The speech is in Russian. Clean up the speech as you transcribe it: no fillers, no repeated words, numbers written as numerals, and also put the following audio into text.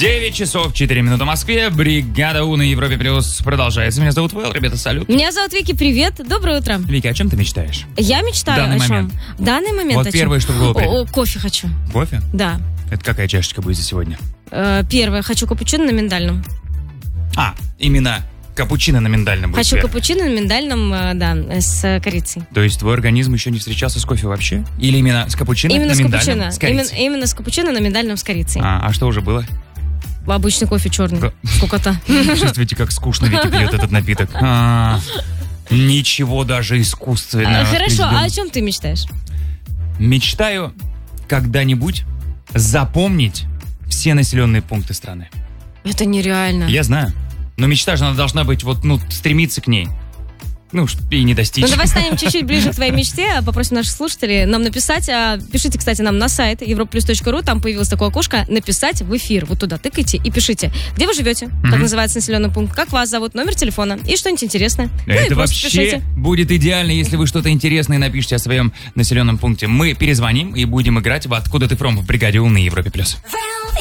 9 часов 4 минуты в Москве. Бригада У на Европе Плюс продолжается. Меня зовут Вэл, ребята, салют. Меня зовут Вики, привет, доброе утро. Вики, о чем ты мечтаешь? Я мечтаю В данный о чем? момент. В данный момент Вот о чем? первое, что в голову придет. Кофе хочу. Кофе? Да. Это какая чашечка будет за сегодня? Первое, хочу капучино на миндальном. Именно капучино на миндальном будет. Хочу первое. капучино на миндальном, да, с корицей. То есть твой организм еще не встречался с кофе вообще? Или именно с капучино Именно на с миндальном капучино. с корицей? Именно с капучино на миндальном с корицей. А что уже было? Обычный кофе черный. Да. Сколько-то. Чувствуете, как скучно Вики пьет этот напиток. Ничего даже искусственного. Хорошо, а о чем ты мечтаешь? Мечтаю когда-нибудь запомнить все населенные пункты страны. Это нереально. Я знаю. Но мечта же она должна быть стремиться к ней. И не достичь. Ну, давай станем чуть-чуть ближе к твоей мечте, попросим наших слушателей нам написать. Пишите, кстати, нам на сайт europlus.ru, там появилось такое окошко «Написать в эфир». Вот туда тыкайте и пишите, где вы живете, как называется населенный пункт, как вас зовут, номер телефона и что-нибудь интересное. Это вообще будет идеально, если вы что-то интересное напишите о своем населенном пункте. Мы перезвоним и будем играть в «Откуда ты фром» в бригаде У на Европе+.